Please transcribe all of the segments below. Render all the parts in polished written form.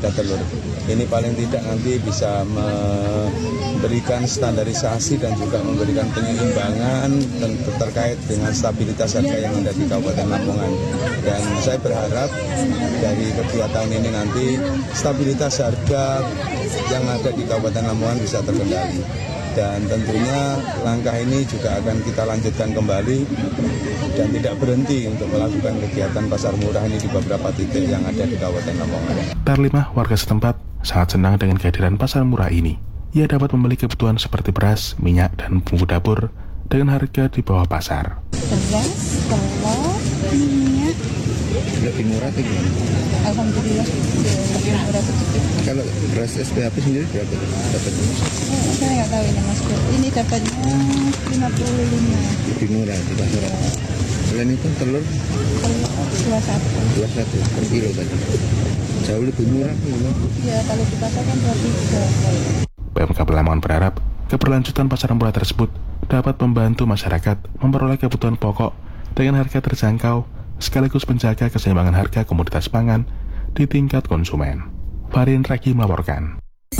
harga telur. Ini paling tidak nanti bisa memberikan standarisasi dan juga memberikan penyeimbangan terkait dengan stabilitas harga yang ada di Kabupaten Lamongan. Dan saya berharap dari kegiatan ini nanti stabilitas harga yang ada di Kabupaten Lamongan bisa terkendali. Dan tentunya langkah ini juga akan kita lanjutkan kembali dan tidak berhenti untuk melakukan kegiatan pasar murah ini di beberapa titik yang ada di Kabupaten Lamongan. Perlimah, warga setempat, sangat senang dengan kehadiran pasar murah ini. Ia dapat membeli kebutuhan seperti beras, minyak, dan bumbu dapur dengan harga di bawah pasar. Beras, telur, minyak. Lebih murah atau gimana? Alhamdulillah lebih murah sedikit. Kalau beras SPAP sendiri berapa dapatnya? Saya nggak tahu ini Mas. Ini dapatnya 55. Lebih murah di pasaran. Selain itu telur 21 per kilo tadi. Jauh lebih murah. Ya kalau di pasar kan 23. PMK Lamongan berharap keberlanjutan pasar murah tersebut dapat membantu masyarakat memperoleh kebutuhan pokok dengan harga terjangkau sekaligus menjaga keseimbangan harga komoditas pangan di tingkat konsumen. Farin Raki melaporkan.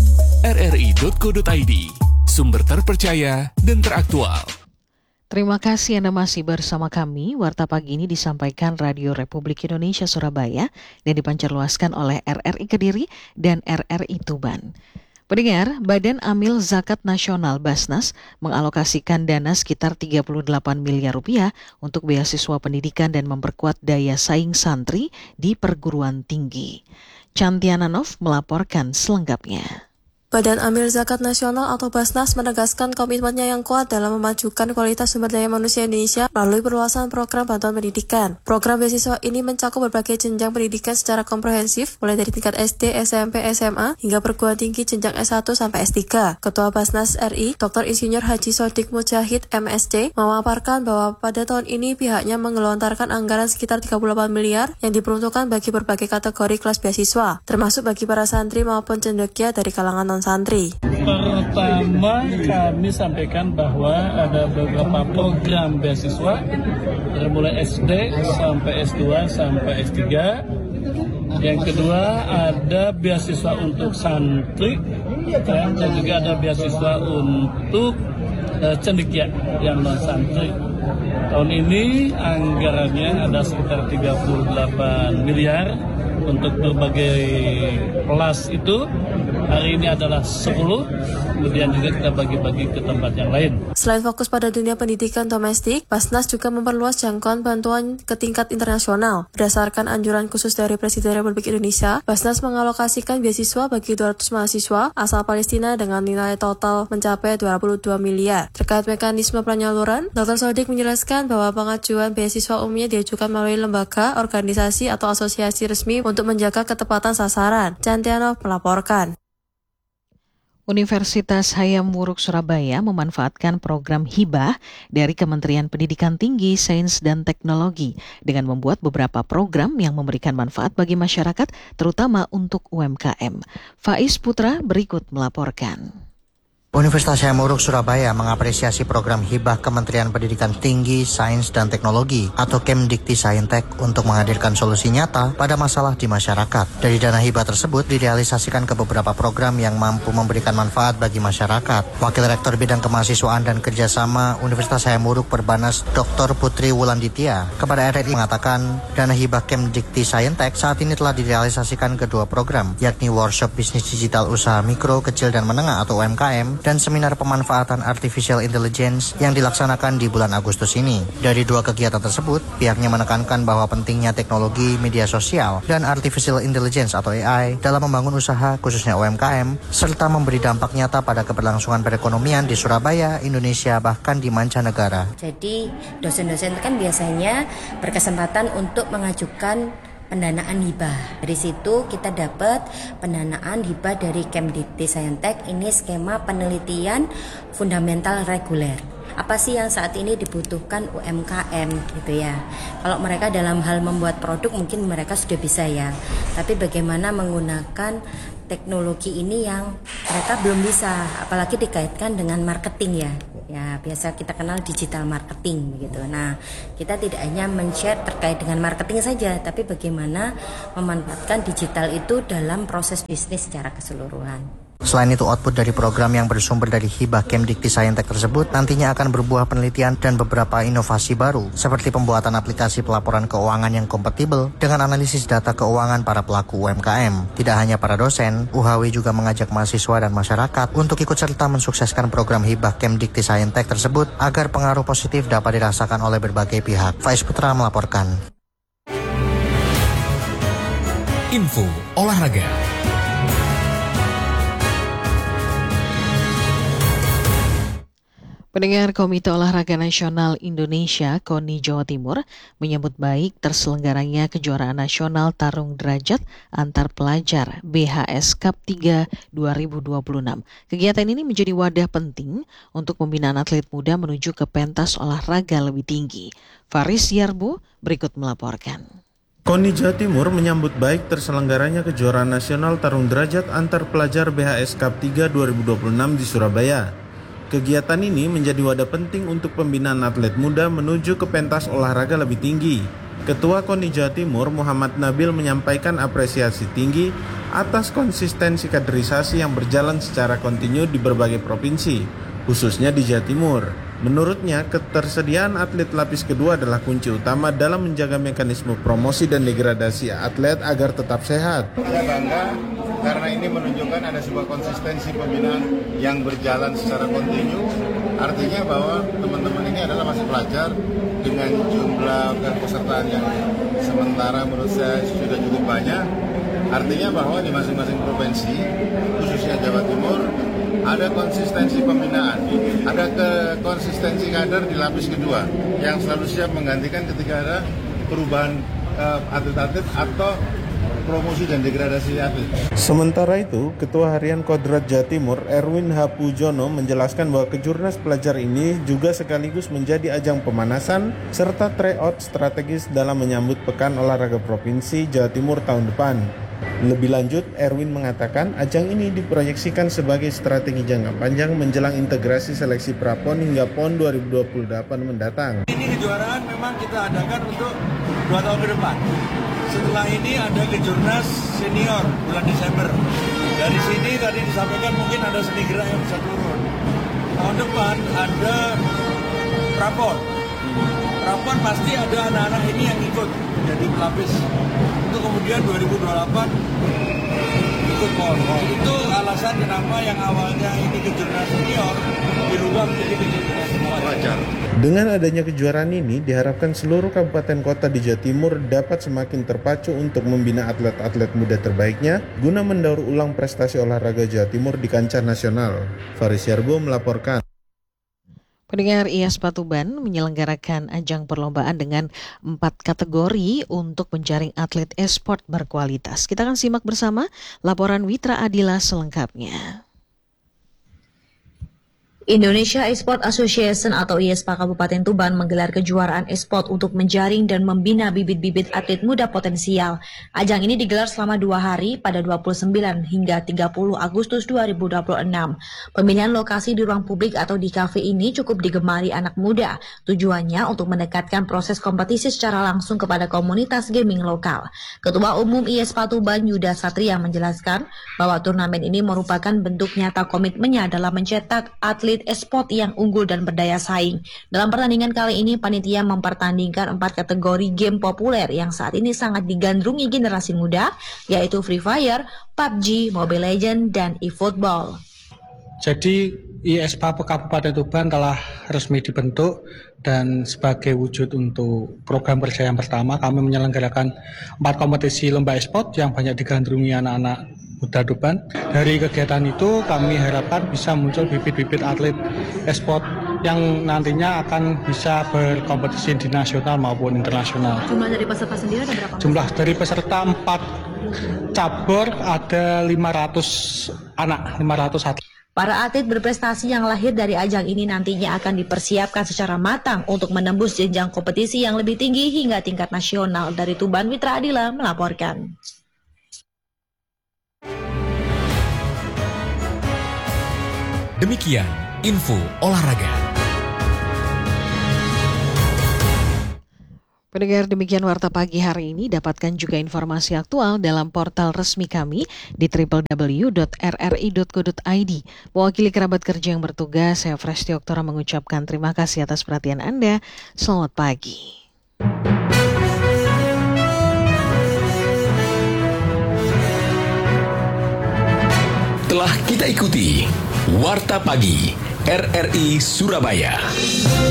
rri.co.id, sumber terpercaya dan teraktual. Terima kasih Anda masih bersama kami. Warta pagi ini disampaikan Radio Republik Indonesia Surabaya dan dipancarluaskan oleh RRI Kediri dan RRI Tuban. Pendengar, Badan Amil Zakat Nasional Basnas mengalokasikan dana sekitar 38 miliar rupiah untuk beasiswa pendidikan dan memperkuat daya saing santri di perguruan tinggi. Cantiana Nov melaporkan selengkapnya. Badan Amil Zakat Nasional atau Basnas menegaskan komitmennya yang kuat dalam memajukan kualitas sumber daya manusia Indonesia melalui perluasan program bantuan pendidikan. Program beasiswa ini mencakup berbagai jenjang pendidikan secara komprehensif, mulai dari tingkat SD, SMP, SMA, hingga perguruan tinggi jenjang S1 sampai S3. Ketua Basnas RI, Dr. Insinyur Haji Sodik Mujahid, MSc, memaparkan bahwa pada tahun ini pihaknya menggelontarkan anggaran sekitar 38 miliar yang diperuntukkan bagi berbagai kategori kelas beasiswa, termasuk bagi para santri maupun cendekia dari kalangan santri. Pertama, kami sampaikan bahwa ada beberapa program beasiswa dari mulai SD sampai S2 sampai S3. Yang kedua, ada beasiswa untuk santri dan juga ada beasiswa untuk cendekia yang non santri. Tahun ini anggarannya ada sekitar 38 miliar untuk berbagai kelas itu. Hari ini adalah 10, kemudian juga kita bagi-bagi ke tempat yang lain. Selain fokus pada dunia pendidikan domestik, Basnas juga memperluas jangkauan bantuan ke tingkat internasional. Berdasarkan anjuran khusus dari Presiden Republik Indonesia, Basnas mengalokasikan beasiswa bagi 200 mahasiswa asal Palestina dengan nilai total mencapai 22 miliar. Terkait mekanisme penyaluran, Dr. Sodik menjelaskan bahwa pengajuan beasiswa umumnya diajukan melalui lembaga, organisasi, atau asosiasi resmi untuk menjaga ketepatan sasaran. Cantiano melaporkan. Universitas Hayam Wuruk Surabaya memanfaatkan program hibah dari Kementerian Pendidikan Tinggi, Sains dan Teknologi dengan membuat beberapa program yang memberikan manfaat bagi masyarakat, terutama untuk UMKM. Faiz Putra berikut melaporkan. Universitas Hayam Wuruk Surabaya mengapresiasi program hibah Kementerian Pendidikan Tinggi, Sains dan Teknologi atau Kemdikti Saintek untuk menghadirkan solusi nyata pada masalah di masyarakat. Dari dana hibah tersebut direalisasikan ke beberapa program yang mampu memberikan manfaat bagi masyarakat. Wakil Rektor Bidang Kemahasiswaan dan Kerjasama Universitas Hayam Wuruk Perbanas Dr. Putri Wulanditya kepada RRI mengatakan dana hibah Kemdikti Saintek saat ini telah direalisasikan kedua program, yakni workshop bisnis digital usaha mikro, kecil dan menengah atau UMKM dan seminar pemanfaatan Artificial Intelligence yang dilaksanakan di bulan Agustus ini. Dari dua kegiatan tersebut, pihaknya menekankan bahwa pentingnya teknologi media sosial dan Artificial Intelligence atau AI dalam membangun usaha khususnya UMKM, serta memberi dampak nyata pada keberlangsungan perekonomian di Surabaya, Indonesia, bahkan di mancanegara. Jadi dosen-dosen kan biasanya berkesempatan untuk mengajukan pendanaan hibah. Dari situ kita dapat pendanaan hibah dari Kemdikti Saintek. Ini skema penelitian fundamental reguler. Apa sih yang saat ini dibutuhkan UMKM gitu ya. Kalau mereka dalam hal membuat produk mungkin mereka sudah bisa ya. Tapi bagaimana menggunakan teknologi ini yang mereka belum bisa, apalagi dikaitkan dengan marketing ya. Ya, biasa kita kenal digital marketing begitu. Nah, kita tidak hanya men-share terkait dengan marketing saja, tapi bagaimana memanfaatkan digital itu dalam proses bisnis secara keseluruhan. Selain itu, output dari program yang bersumber dari hibah Kemdikti Saintek tersebut nantinya akan berbuah penelitian dan beberapa inovasi baru, seperti pembuatan aplikasi pelaporan keuangan yang kompatibel dengan analisis data keuangan para pelaku UMKM. Tidak hanya para dosen, UHW juga mengajak mahasiswa dan masyarakat untuk ikut serta mensukseskan program hibah Kemdikti Saintek tersebut agar pengaruh positif dapat dirasakan oleh berbagai pihak. Faiz Putra melaporkan. Info olahraga. Pendengar, Komite Olahraga Nasional Indonesia KONI Jawa Timur menyambut baik terselenggaranya kejuaraan nasional tarung derajat antar pelajar BHS Cup 3 2026. Kegiatan ini menjadi wadah penting untuk pembinaan atlet muda menuju ke pentas olahraga lebih tinggi. Faris Yarbo berikut melaporkan. KONI Jawa Timur menyambut baik terselenggaranya kejuaraan nasional tarung derajat antar pelajar BHS Cup 3 2026 di Surabaya. Kegiatan ini menjadi wadah penting untuk pembinaan atlet muda menuju ke pentas olahraga lebih tinggi. Ketua KONI Jawa Timur Muhammad Nabil menyampaikan apresiasi tinggi atas konsistensi kaderisasi yang berjalan secara kontinu di berbagai provinsi, khususnya di Jawa Timur. Menurutnya, ketersediaan atlet lapis kedua adalah kunci utama dalam menjaga mekanisme promosi dan degradasi atlet agar tetap sehat. Saya bangga karena ini menunjukkan ada sebuah konsistensi pembinaan yang berjalan secara kontinu. Artinya bahwa teman-teman ini adalah masih pelajar dengan jumlah kepesertaan yang sementara menurut saya sudah cukup banyak. Artinya bahwa di masing-masing provinsi, khususnya Jawa Timur, ada konsistensi pembinaan, ada konsistensi kader di lapis kedua yang selalu siap menggantikan ketika ada perubahan atlet-atlet atau promosi dan degradasi atlet. Sementara itu, Ketua Harian Kodrat Jawa Timur Erwin H. Pujono menjelaskan bahwa kejurnas pelajar ini juga sekaligus menjadi ajang pemanasan serta tryout strategis dalam menyambut Pekan Olahraga Provinsi Jawa Timur tahun depan. Lebih lanjut, Erwin mengatakan ajang ini diproyeksikan sebagai strategi jangka panjang menjelang integrasi seleksi Prapon hingga PON 2028 mendatang. Ini kejuaraan memang kita adakan untuk 2 tahun ke depan. Setelah ini ada kejurnas senior bulan Desember. Dari sini tadi disampaikan mungkin ada seni gerak yang bisa turun. Tahun depan ada Prapon. Prapon pasti ada anak-anak ini yang ikut jadi pelapis. Untuk kemudian 2028 ikut PON. Itu alasan kenapa yang awalnya ini kejurnas senior dirubah menjadi kejurnas pelajar. Dengan adanya kejuaraan ini, diharapkan seluruh kabupaten kota di Jawa Timur dapat semakin terpacu untuk membina atlet-atlet muda terbaiknya guna mendaur ulang prestasi olahraga Jawa Timur di kancah nasional. Faris Yarbo melaporkan. Pendengar, IASPA Tuban menyelenggarakan ajang perlombaan dengan 4 kategori untuk menjaring atlet e-sport berkualitas. Kita akan simak bersama laporan Witra Adila selengkapnya. Indonesia Esport Association atau IASPA Kabupaten Tuban menggelar kejuaraan e-sport untuk menjaring dan membina bibit-bibit atlet muda potensial. Ajang ini digelar selama 2 hari pada 29 hingga 30 Agustus 2026. Pemilihan lokasi di ruang publik atau di kafe ini cukup digemari anak muda. Tujuannya untuk mendekatkan proses kompetisi secara langsung kepada komunitas gaming lokal. Ketua Umum IASPA Tuban Yuda Satria menjelaskan bahwa turnamen ini merupakan bentuk nyata komitmennya dalam mencetak atlet e-sport yang unggul dan berdaya saing. Dalam pertandingan kali ini, panitia mempertandingkan 4 kategori game populer yang saat ini sangat digandrungi generasi muda, yaitu Free Fire, PUBG, Mobile Legends, dan eFootball. Jadi IASPA Kabupaten Tuban telah resmi dibentuk dan sebagai wujud untuk program kerja yang pertama kami menyelenggarakan 4 kompetisi lomba e-sport yang banyak digandrungi anak-anak muda Tuban. Dari kegiatan itu kami harapkan bisa muncul bibit-bibit atlet e-sport yang nantinya akan bisa berkompetisi di nasional maupun internasional. Jumlah dari peserta sendiri ada berapa? Jumlah dari peserta 4 cabur ada 500 anak, 500 atlet. Para atlet berprestasi yang lahir dari ajang ini nantinya akan dipersiapkan secara matang untuk menembus jenjang kompetisi yang lebih tinggi hingga tingkat nasional. Dari Tuban, Witra Adila melaporkan. Demikian info olahraga. Pendengar, demikian Warta Pagi hari ini. Dapatkan juga informasi aktual dalam portal resmi kami di www.rri.co.id. Mewakili kerabat kerja yang bertugas, saya Fresti Oktora mengucapkan terima kasih atas perhatian Anda. Selamat pagi. Telah kita ikuti Warta Pagi RRI Surabaya.